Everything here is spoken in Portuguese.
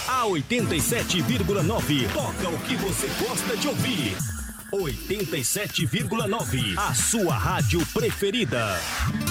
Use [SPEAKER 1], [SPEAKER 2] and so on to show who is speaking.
[SPEAKER 1] A 87,9 toca o que você gosta de ouvir. 87,9, a sua rádio preferida.